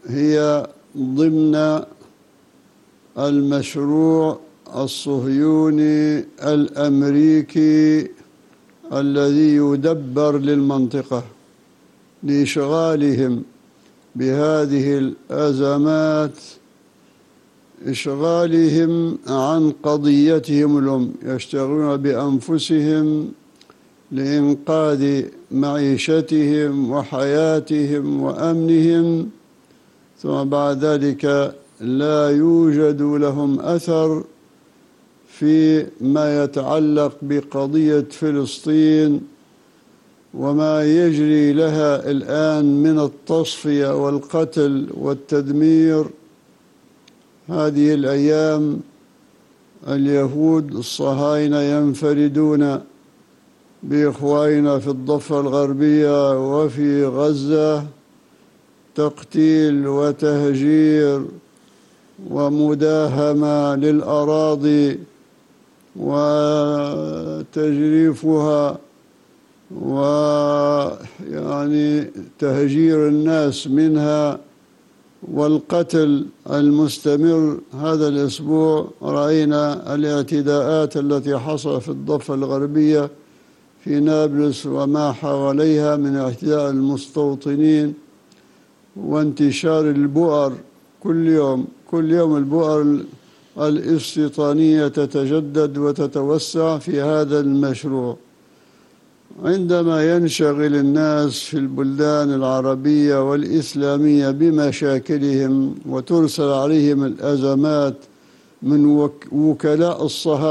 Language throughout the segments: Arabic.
هي ضمن المشروع الصهيوني الأمريكي الذي يدبر للمنطقة لإشغالهم بهذه الأزمات، إشغالهم عن قضيتهم الأم، يشتغلون بأنفسهم لإنقاذ معيشتهم وحياتهم وأمنهم، ثم بعد ذلك لا يوجد لهم أثر في ما يتعلق بقضية فلسطين وما يجري لها الآن من التصفية والقتل والتدمير. هذه الأيام اليهود الصهاينة ينفردون بإخواننا في الضفة الغربية وفي غزة تقتيل وتهجير ومداهمة للأراضي وتجريفها، ويعني تهجير الناس منها والقتل المستمر. هذا الأسبوع رأينا الاعتداءات التي حصلت في الضفة الغربية في نابلس وما حواليها من اعتداء المستوطنين وانتشار البؤر. كل يوم البؤر الاستيطانية تتجدد وتتوسع في هذا المشروع. عندما ينشغل الناس في البلدان العربية والإسلامية بمشاكلهم وترسل عليهم الأزمات من وكلاء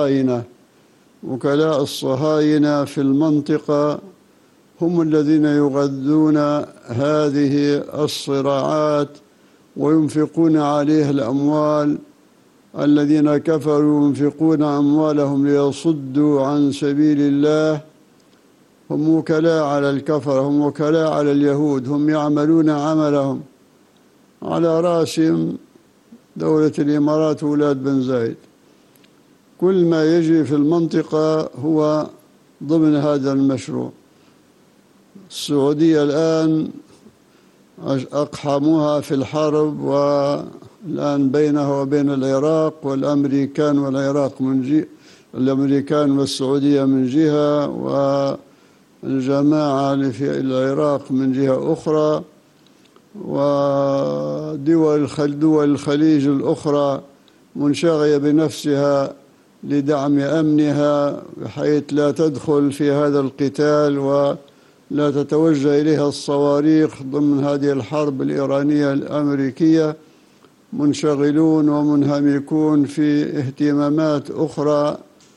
الصهاينة في المنطقة، هم الذين يغذون هذه الصراعات وينفقون عليها الأموال. الذين كفروا ينفقون أموالهم ليصدوا عن سبيل الله، هم وكلاء على الكفر، هم وكلاء على اليهود، هم يعملون عملهم، على رأسهم دولة الإمارات وولاد بن زايد. كل ما يجري في المنطقة هو ضمن هذا المشروع. السعودية الآن أقحموها في الحرب، والآن بينها وبين العراق، والأمريكان والعراق من جهة، الأمريكان والسعودية من جهة، والجماعة اللي في العراق من جهة أخرى، ودول الخليج الأخرى منشغلة بنفسها لدعم أمنها بحيث لا تدخل في هذا القتال ولا تتوجه إليها الصواريخ ضمن هذه الحرب الإيرانية الأمريكية. منشغلون ومنهمكون في اهتمامات أخرى.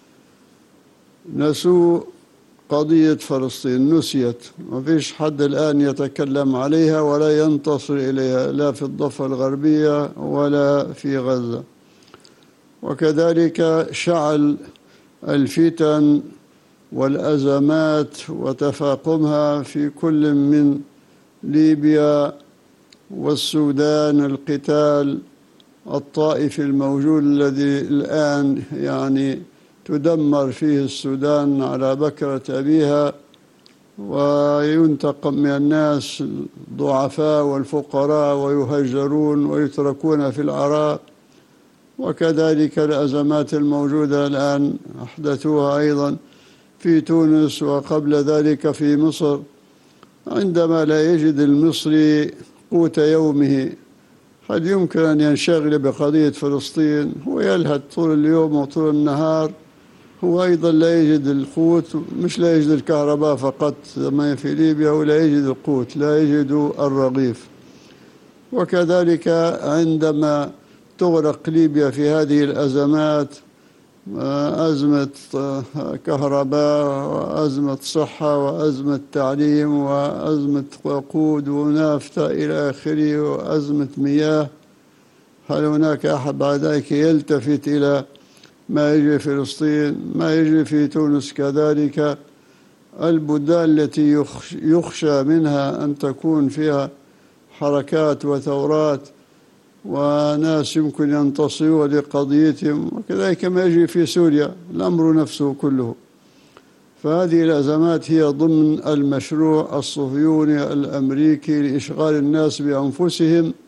نسوا قضية فلسطين، نسيت، ما فيش حد الآن يتكلم عليها ولا ينتصر إليها، لا في الضفة الغربية ولا في غزة. وكذلك شعل الفتن والأزمات وتفاقمها في كل من ليبيا والسودان، القتال الطائفي الموجود الذي الآن يعني تدمر فيه السودان على بكرة أبيها، وينتقم من الناس الضعفاء والفقراء ويهجرون ويتركون في العراء. وكذلك الأزمات الموجودة الآن أحدثوها أيضا في تونس وقبل ذلك في مصر. عندما لا يجد المصري قوت يومه، هل يمكن أن ينشغل بقضية فلسطين؟ هو يلهث طول اليوم وطول النهار، هو أيضا لا يجد القوت، مش لا يجد الكهرباء فقط ما في ليبيا، ولا يجد القوت، لا يجد الرغيف. وكذلك عندما تغرق ليبيا في هذه الأزمات، أزمة كهرباء وأزمة صحة وأزمة تعليم وأزمة وقود ونافطة إلى آخره وأزمة مياه، هل هناك أحد بعد ذلك يلتفت إلى ما يجري في فلسطين، ما يجري في تونس؟ كذلك البلدان التي يخشى منها أن تكون فيها حركات وثورات وناس يمكن ينتصروا لقضيتهم، وكذلك ما يجري في سوريا الأمر نفسه كله. فهذه الأزمات هي ضمن المشروع الصهيوني الأمريكي لإشغال الناس بأنفسهم